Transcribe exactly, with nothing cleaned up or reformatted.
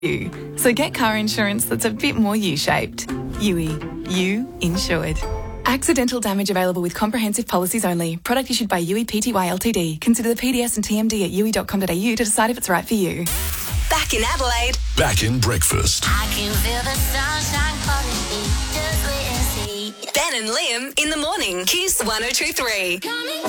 you. So get car insurance that's a bit more U-shaped. U I. You insured. Accidental damage available with comprehensive policies only. Product issued by U I Pty Ltd. Consider the P D S and T M D at u i dot com dot a u to decide if it's right for you. Back in Adelaide. Back in breakfast. I can feel the sunshine calling me. Just wait and see. Ben and Liam in the morning. Kiss one oh two three. Coming